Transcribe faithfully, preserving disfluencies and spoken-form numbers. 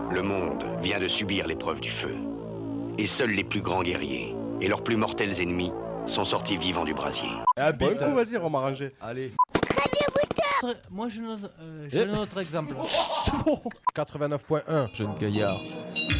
Le monde vient de subir l'épreuve du feu. Et seuls les plus grands guerriers et leurs plus mortels ennemis sont sortis vivants du brasier. Ah, bon, coup, vas-y, on m'a arrangé. Allez. Moi, j'ai un autre, euh, j'ai un autre exemple. quatre-vingt-neuf point un. Jeune gaillard.